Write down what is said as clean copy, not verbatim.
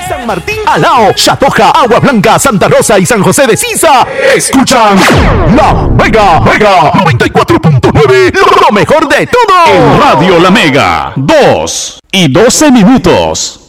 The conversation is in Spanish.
San Martín, Alao, Chatoja, Agua Blanca, Santa Rosa y San José de Sisa. Escuchan La Mega 94.9, lo mejor de todo. En Radio La Mega, 2:12.